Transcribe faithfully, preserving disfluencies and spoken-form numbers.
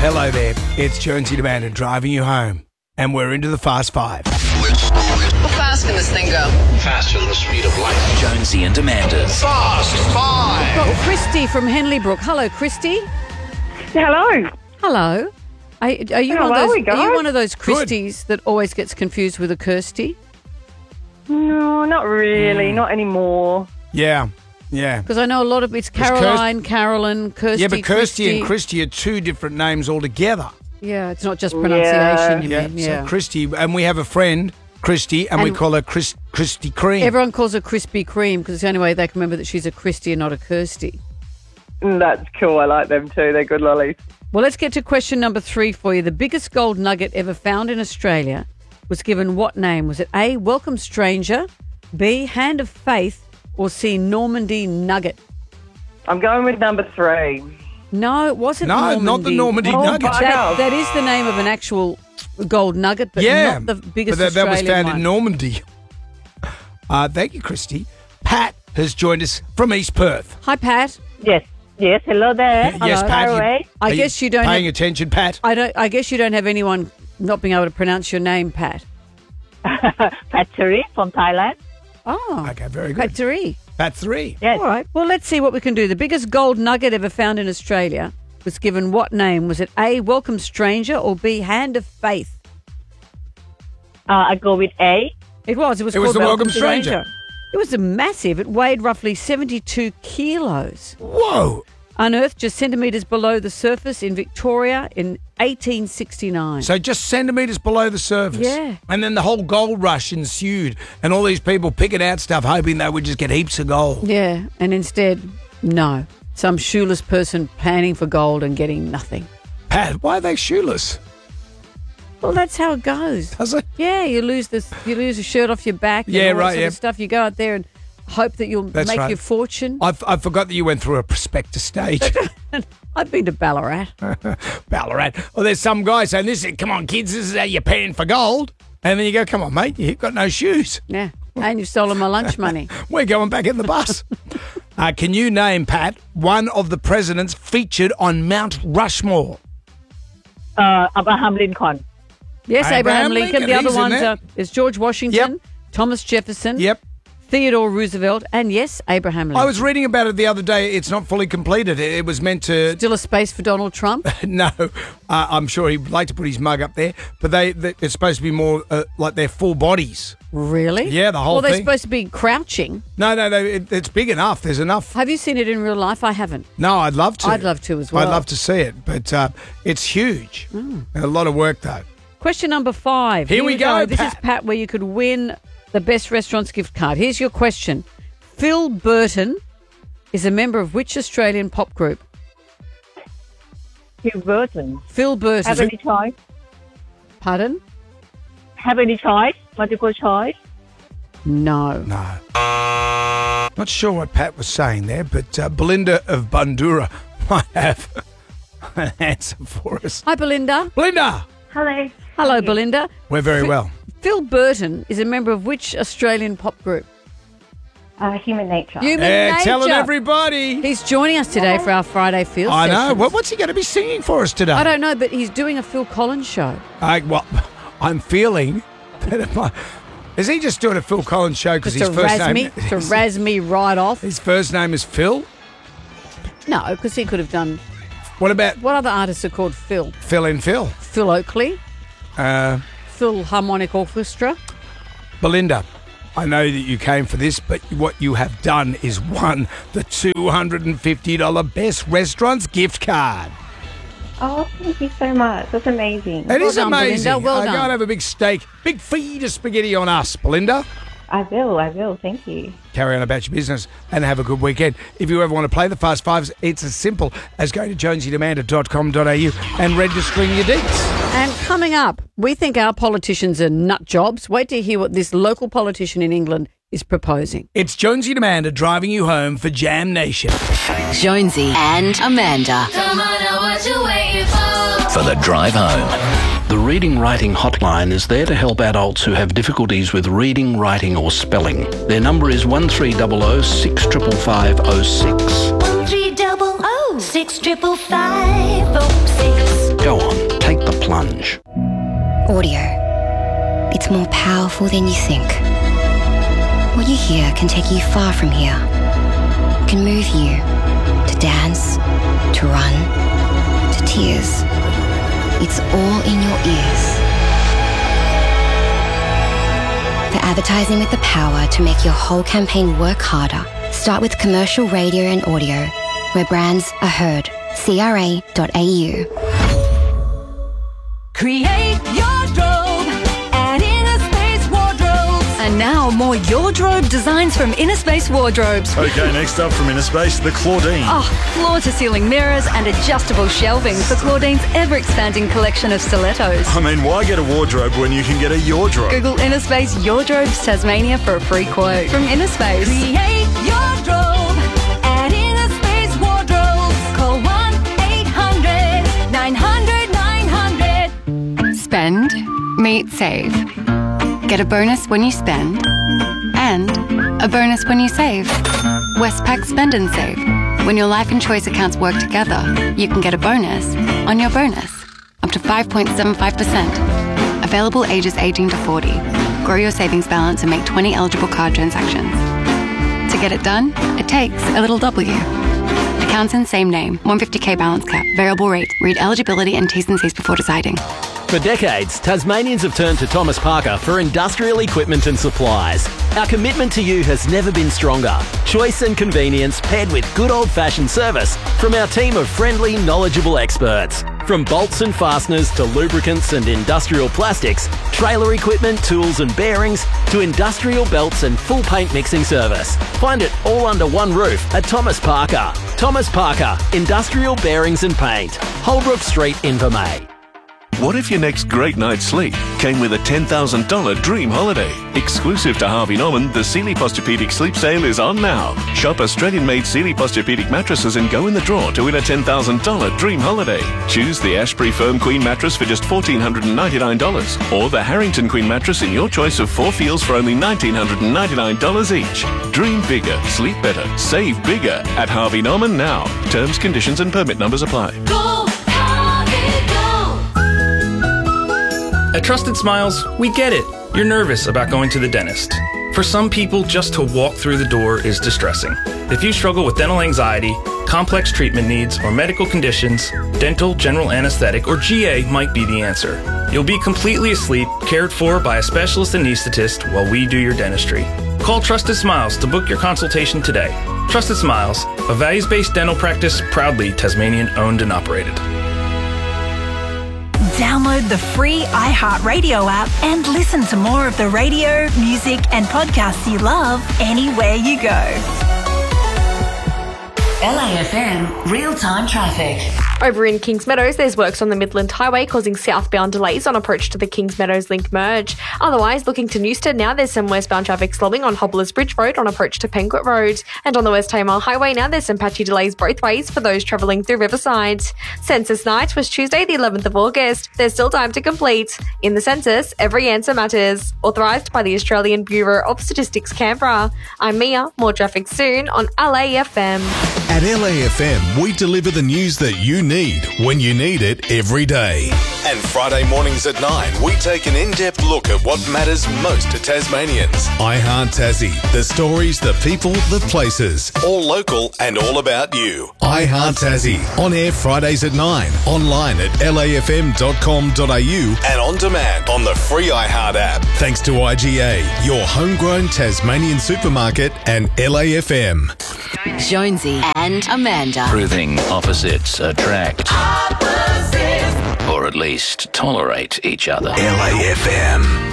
Hello there. It's Jonesy and Amanda driving you home. And we're into the Fast Five. How fast can this thing go? Faster than the speed of light. Jonesy and Amanda's Fast Five. Got Christy from Henley Brook. Hello, Christy. Hello. Hello. Are, are you How one of are those? we, guys? Are you one of those Good. Christies that always gets confused with a Kirsty? No, not really. Hmm. Not anymore. Yeah, yeah. Because I know a lot of it's Caroline, Carolyn, Kirsty. Yeah, but Kirsty Christy. and Christy are two different names altogether. Yeah, it's not just pronunciation. You Yeah, mean? Yeah. so Christy, and we have a friend, Christy, and, we And- call her Chris, Christy Cream. Everyone calls her Krispy Kreme because it's the only way they can remember that she's a Christy and not a Kirsty. Mm, That's cool. I like them too. They're good lollies. Well, let's get to question number three for you. The biggest gold nugget ever found in Australia was given what name? Was it A, Welcome Stranger, B, Hand of Faith, or C, Normandy Nugget? I'm going with number three. No, it wasn't no, Normandy. not the Normandy Oh, Nugget. bugger. That, that is the name of an actual gold nugget, but Yeah, not the biggest but that, that was Australian found one. in Normandy. Uh, thank you, Christy. Pat has joined us from East Perth. Hi, Pat. Yes, yes. Hello there. Yes, Hello. Pat. Far you- away. I are guess you don't paying have- attention, Pat. I don't. I guess you don't have anyone not being able to pronounce your name, Pat. Factory from Thailand. Oh, Okay, very good. Factory. Pat three. Yes. All right. Well, let's see what we can do. The biggest gold nugget ever found in Australia was given what name? Was it A, Welcome Stranger, or B, Hand of Faith? Uh, I go with A. It was. It was. It was called the Welcome Stranger. It was a massive. It weighed roughly seventy-two kilos. Whoa. Unearthed just centimetres below the surface in Victoria in eighteen sixty-nine. So just centimetres below the surface. Yeah. And then the whole gold rush ensued, and all these people picking out stuff, hoping they would just get heaps of gold. Yeah, and instead, no. Some shoeless person planning for gold and getting nothing. Pat, why are they shoeless? Well, that's how it goes. Does it? Yeah, you lose this. You lose a shirt off your back. And Yeah, all that right, Sort yeah. of stuff. You go out there and hope that you'll That's make right. your fortune. I I forgot that you went through a prospectus stage. I've been to Ballarat. Ballarat. Well, there's some guy saying, "This is, come on, kids, this is how you're paying for gold." And then you go, "Come on, mate, you've got no shoes. Yeah, and you've stolen my lunch money. We're going back in the bus." uh, can you name, Pat, one of the presidents featured on Mount Rushmore? Uh, Abraham Lincoln. Yes, Abraham, Abraham Lincoln. Lincoln, The other he's in ones there. are is George Washington, Yep. Thomas Jefferson, Yep. Theodore Roosevelt, and yes, Abraham Lincoln. I was reading about it the other day. It's not fully completed. It, it was meant to. Still a space for Donald Trump. No, uh, I'm sure he'd like to put his mug up there, but they, they it's supposed to be more uh, like their full bodies. Really? Yeah, the whole Well, they're thing. supposed to be crouching. No, no, no. It, it's big enough. There's enough. Have you seen it in real life? I haven't. No, I'd love to. I'd love to as well. I'd love to see it, but uh, it's huge. A lot of work, though. Question number five. Here we go, This is Pat. Pat, where you could win the Best Restaurants gift card. Here's your question. Phil Burton is a member of which Australian pop group? Hugh Burton. Phil Burton. Have any choice? Pardon? Have any choice? Multiple choice? No. No. Not sure what Pat was saying there, but uh, Belinda of Bundura might have an answer for us. Hi, Belinda. Belinda! Hello. Hello, Belinda. We're very Phil- well. Phil Burton is a member of which Australian pop group? Uh, human nature. Human Yeah, Nature. telling everybody. He's joining us today for our Friday Field I know. sessions. What, what's he going to be singing for us today? I don't know, but he's doing a Phil Collins show. I, well, I'm feeling that it might, is he just doing a Phil Collins show because Just his to first razz name me, to razz me right off. his first name is Phil? No, because he could have done. What about What other artists are called Phil? Phil and Phil? Phil Oakley, Uh, Philharmonic Orchestra. Belinda, I know that you came for this, but what you have done is won the two hundred fifty dollars Best Restaurants gift card. Oh, thank you so much. That's amazing. It is done, amazing. Belinda. Well I done. can't have a big steak, big feed of spaghetti on us, Belinda. I will. I will. Thank you. Carry on about your business and have a good weekend. If you ever want to play the Fast Fives, it's as simple as going to jonesy demander dot com dot a u and registering your deets. And coming up, we think our politicians are nut jobs. Wait to hear what this local politician in England is proposing. It's Jonesy Demander driving you home for Jam Nation. Jonesy and Amanda. Come on now, what you waiting for? for the drive home. The Reading Writing Hotline is there to help adults who have difficulties with reading, writing or spelling. Their number is one three zero zero six five five five zero six. One three double oh six triple five oh six. Go Audio. It's more powerful than you think. What you hear can take you far from here. Can move you to dance, to run, to tears. It's all in your ears. For advertising with the power to make your whole campaign work harder, start with commercial radio and audio, where brands are heard. C R A dot A U. Create your drobe at Innerspace Wardrobes. And now more your drobe designs from Innerspace Wardrobes. Okay, next up from Innerspace, the Claudine. Oh, floor-to-ceiling mirrors and adjustable shelving for Claudine's ever-expanding collection of stilettos. I mean, why get a wardrobe when you can get a your drobe? Google Innerspace Your Drobes Tasmania for a free quote. From Innerspace. Create your drobe at Innerspace Wardrobes. Call one eight hundred nine hundred nine hundred. Spend, meet, save. Get a bonus when you spend and a bonus when you save. Westpac Spend and Save. When your life and choice accounts work together, you can get a bonus on your bonus, up to five point seven five percent. Available ages eighteen to forty. Grow your savings balance and make twenty eligible card transactions. To get it done, it takes a little W. Accounts in same name, one hundred fifty k balance cap, variable rate. Read eligibility and T's and C's before deciding. For decades, Tasmanians have turned to Thomas Parker for industrial equipment and supplies. Our commitment to you has never been stronger. Choice and convenience paired with good old-fashioned service from our team of friendly, knowledgeable experts. From bolts and fasteners to lubricants and industrial plastics, trailer equipment, tools and bearings, to industrial belts and full paint mixing service. Find it all under one roof at Thomas Parker. Thomas Parker, Industrial Bearings and Paint. Holbrook Street, Invermay. What if your next great night's sleep came with a ten thousand dollars dream holiday? Exclusive to Harvey Norman, the Sealy Posturepedic Sleep Sale is on now. Shop Australian-made Sealy Posturepedic mattresses and go in the draw to win a ten thousand dollars dream holiday. Choose the Ashbury Firm Queen mattress for just one thousand four hundred ninety-nine dollars or the Harrington Queen mattress in your choice of four feels for only one thousand nine hundred ninety-nine dollars each. Dream bigger, sleep better, save bigger at Harvey Norman now. Terms, conditions and permit numbers apply. Go, Harvey, go! At Trusted Smiles, we get it. You're nervous about going to the dentist. For some people, just to walk through the door is distressing. If you struggle with dental anxiety, complex treatment needs, or medical conditions, dental, general anesthetic, or G A might be the answer. You'll be completely asleep, cared for by a specialist anaesthetist while we do your dentistry. Call Trusted Smiles to book your consultation today. Trusted Smiles, a values-based dental practice proudly Tasmanian-owned and operated. Download the free iHeartRadio app and listen to more of the radio, music and podcasts you love anywhere you go. L A F M real-time traffic. Over in Kings Meadows, there's works on the Midland Highway causing southbound delays on approach to the Kings Meadows Link merge. Otherwise, looking to Newstead now, there's some westbound traffic slowing on Hobblers Bridge Road on approach to Penguit Road. And on the West Tamar Highway now, there's some patchy delays both ways for those travelling through Riverside. Census night was Tuesday the eleventh of August. There's still time to complete. In the census, every answer matters. Authorised by the Australian Bureau of Statistics Canberra. I'm Mia. More traffic soon on L A F M. At L A F M, we deliver the news that you need when you need it every day. And Friday mornings at nine, we take an in-depth look at what matters most to Tasmanians. iHeart Tassie, the stories, the people, the places. All local and all about you. iHeart Tassie, on air Fridays at nine, online at l a f m dot com dot a u and on demand on the free iHeart app. Thanks to I G A, your homegrown Tasmanian supermarket, and L A F M. Jonesy and Amanda. Proving opposites attract. Opposites. Or at least tolerate each other. L A F M.